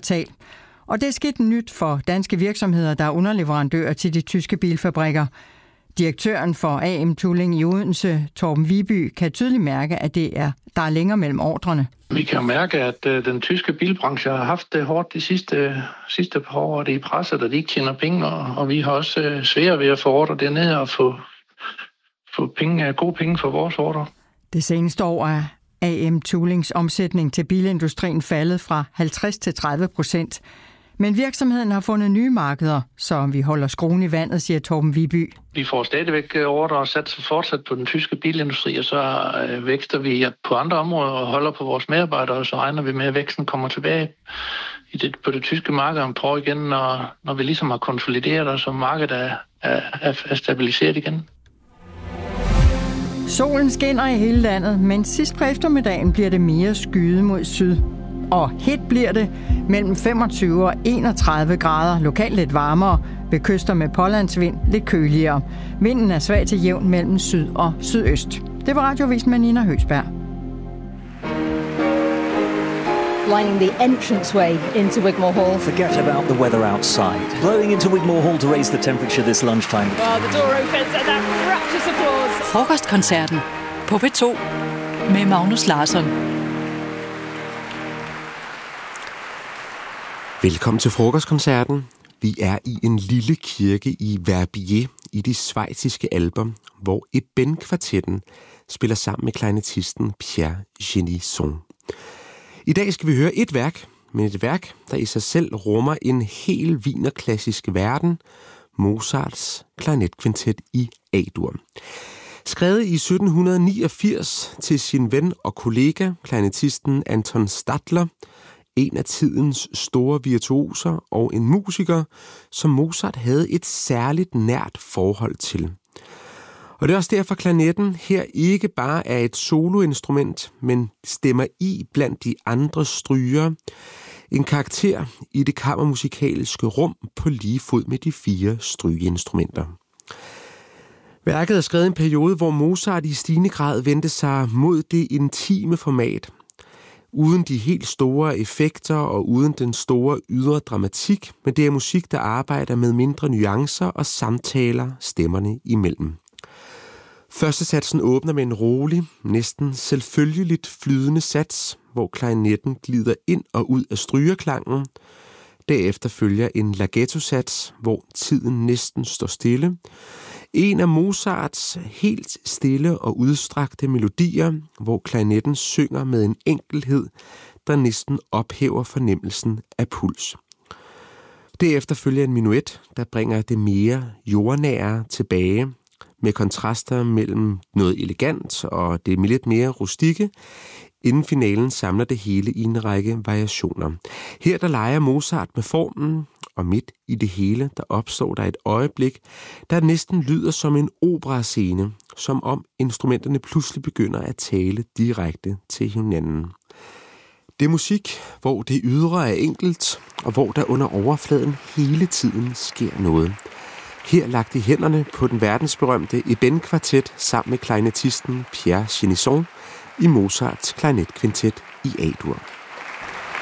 kvartal. Og det er sket nyt for danske virksomheder, der er underleverandører til de tyske bilfabrikker. Direktøren for AM Tooling i Odense, Torben Viby, kan tydeligt mærke, at der er længere mellem ordrerne. Vi kan mærke, at den tyske bilbranche har haft det hårdt de sidste par år, og det er presset, at de ikke tjener penge, og vi har også svært ved at få ordre dernede og få gode penge for vores ordre. Det seneste år er AM Toolings omsætning til bilindustrien faldet fra 50 til 30%. Men virksomheden har fundet nye markeder, så vi holder skruen i vandet, siger Torben Viby. Vi får stadigvæk ordre og satser fortsat på den tyske bilindustri, og så vækster vi på andre områder og holder på vores medarbejdere, og så regner vi med, at væksten kommer tilbage på det tyske marked om et år igen, når vi ligesom har konsolideret os, og markedet er stabiliseret igen. Solen skinner i hele landet, men sidst på eftermiddagen bliver det mere skyet mod syd. Og hit bliver det mellem 25 og 31 grader, lokalt lidt varmere, ved kyster med pålandsvind lidt køligere. Vinden er svag til jævn mellem syd og sydøst. Det var Radioavisen med Nina Høgsberg. Lining the entranceway into Wigmore Hall. Forget about the weather outside. Blowing into Wigmore Hall to raise the temperature this lunchtime. Well, the door opens and that rapturous applause. Frokostkoncerten på P2 med Magnus Larsson. Velkommen til Frokostkoncerten. Vi er i en lille kirke i Verbier i de schweiziske alper, hvor Eben-kvartetten spiller sammen med klarinettisten Pierre Genison. I dag skal vi høre et værk, men et værk, der i sig selv rummer en hel wienerklassisk verden, Mozarts klarinetkvintet i A-dur. Skrevet i 1789 til sin ven og kollega, klarinettisten Anton Stadler, en af tidens store virtuoser og en musiker, som Mozart havde et særligt nært forhold til. Og det er også derfor, klarinetten her ikke bare er et soloinstrument, men stemmer i blandt de andre strygere. En karakter i det kammermusikalske rum på lige fod med de 4 strygeinstrumenter. Værket er skrevet i en periode, hvor Mozart i stigende grad vendte sig mod det intime format. Uden de helt store effekter og uden den store ydre dramatik, men det er musik, der arbejder med mindre nuancer og samtaler stemmerne imellem. Første satsen åbner med en rolig, næsten selvfølgeligt flydende sats, hvor klarinetten glider ind og ud af strygerklangen. Derefter følger en legato-sats, hvor tiden næsten står stille. En af Mozarts helt stille og udstrakte melodier, hvor klarinetten synger med en enkelhed, der næsten ophæver fornemmelsen af puls. Derefter følger en menuet, der bringer det mere jordnære tilbage, med kontraster mellem noget elegant og det lidt mere rustikke. Inden finalen samler det hele i en række variationer. Her der leger Mozart med formen, og midt i det hele, der opstår der et øjeblik, der næsten lyder som en operascene, som om instrumenterne pludselig begynder at tale direkte til hinanden. Det er musik, hvor det ydre er enkelt, og hvor der under overfladen hele tiden sker noget. Her lagt i hænderne på den verdensberømte Eben-kvartet sammen med klarinettisten Pierre Genison i Mozarts klarinetkvintet i A-dur.